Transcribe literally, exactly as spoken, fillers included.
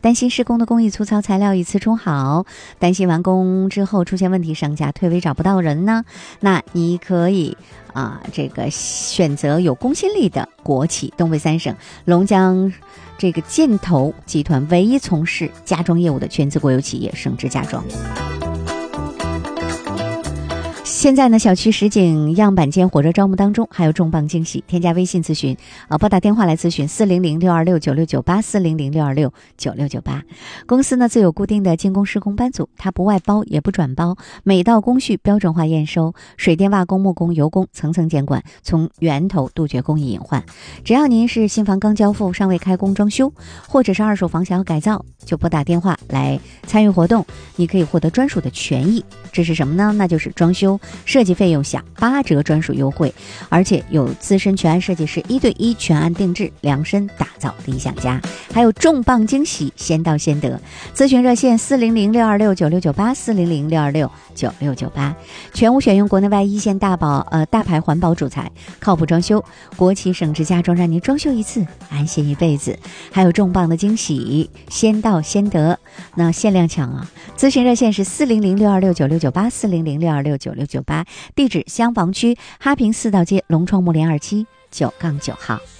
担心施工的工艺粗糙，材料一次冲好，担心完工之后出现问题，上架退尾找不到人呢？那你可以啊，这个选择有公信力的国企，东北三省龙江这个建投集团唯一从事家装业务的全资国有企业盛之家装。现在呢，小区实景样板间火热招募当中，还有重磅惊喜，添加微信咨询啊，拨打电话来咨询四零零六二六九六九八四零零六二六九六九八。公司呢自有固定的监工施工班组，它不外包也不转包，每道工序标准化验收，水电瓦工木工油工层层监管，从源头杜绝工艺隐患。只要您是新房刚交付尚未开工装修，或者是二手房想要改造，就拨打电话来参与活动，你可以获得专属的权益。这是什么呢？那就是装修设计费用享八折专属优惠，而且有资深全案设计师一对一全案定制，量身打造理想家，还有重磅惊喜，先到先得。咨询热线四零零六二六九六九八四零零六二六九六九八。全屋选用国内外一线大保呃大牌环保主材，靠谱装修，国企省直家装，让您装修一次安心一辈子。还有重磅的惊喜，先到先得，那限量抢啊！咨询热线是四零零六二六九六九八四零零六二六九六九八，地址襄房区哈平四道街龙创木联二期九杠九号。